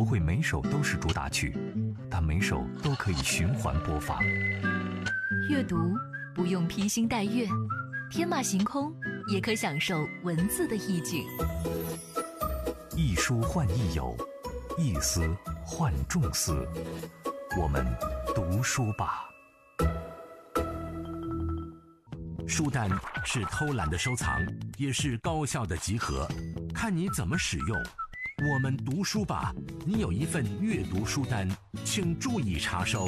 不会每首都是主打曲，但每首都可以循环播放。 阅读不用披星戴月，天马行空也可享受文字的意境。 一书换一友，一思换众思。我们读书吧。 书单是偷懒的收藏，也是高效的集合，看你怎么使用。我们读书吧，你有一份阅读书单，请注意查收。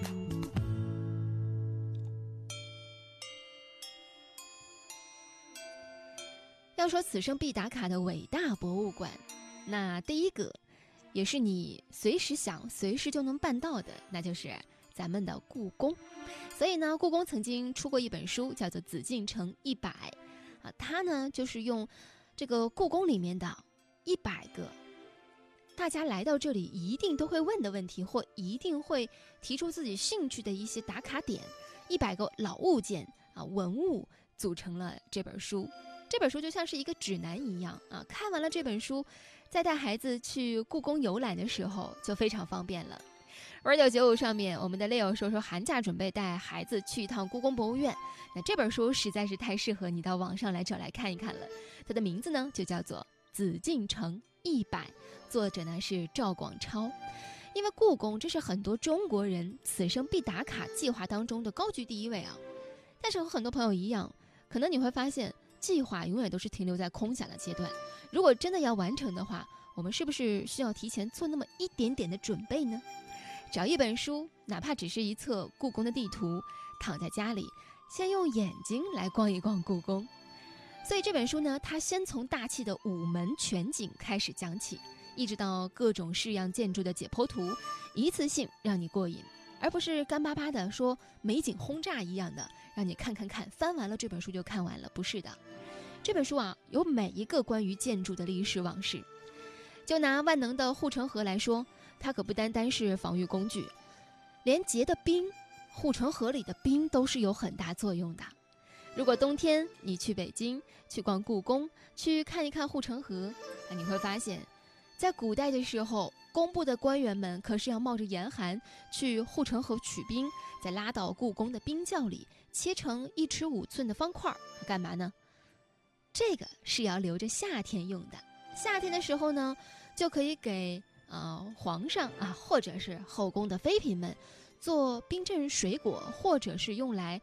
要说此生必打卡的伟大博物馆，那第一个也是你随时想随时就能办到的，那就是咱们的故宫。所以呢，故宫曾经出过一本书叫做《紫禁城100》它呢就是用这个故宫里面的100个大家来到这里一定都会问的问题，或一定会提出自己兴趣的一些打卡点，100个老物件文物组成了这本书。这本书就像是一个指南一样看完了这本书，在带孩子去故宫游览的时候就非常方便了。2995上面，我们的 Leo 说寒假准备带孩子去一趟故宫博物院，那这本书实在是太适合你到网上来找来看一看了。它的名字呢就叫做《紫禁城100》，作者呢是赵广超。因为故宫这是很多中国人此生必打卡计划当中的高居第一位但是和很多朋友一样，可能你会发现计划永远都是停留在空想的阶段，如果真的要完成的话，我们是不是需要提前做那么一点点的准备呢？找一本书，哪怕只是一册故宫的地图，躺在家里先用眼睛来逛一逛故宫。所以这本书呢，它先从大气的午门全景开始讲起，一直到各种式样建筑的解剖图，一次性让你过瘾，而不是干巴巴的说美景轰炸一样的让你看，翻完了这本书就看完了。不是的，这本书有每一个关于建筑的历史往事。就拿万能的护城河来说，它可不单单是防御工具，连结的冰，护城河里的冰都是有很大作用的。如果冬天你去北京去逛故宫，去看一看护城河，你会发现在古代的时候，工部的官员们可是要冒着严寒去护城河取冰，再拉到故宫的冰窖里切成1尺5寸的方块，干嘛呢？这个是要留着夏天用的。夏天的时候呢，就可以给皇上或者是后宫的妃嫔们做冰镇水果，或者是用来